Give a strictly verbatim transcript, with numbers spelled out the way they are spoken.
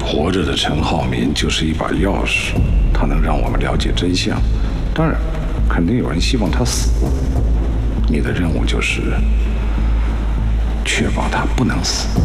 活着的陈浩民就是一把钥匙，他能让我们了解真相。当然，肯定有人希望他死。你的任务就是确保他不能死。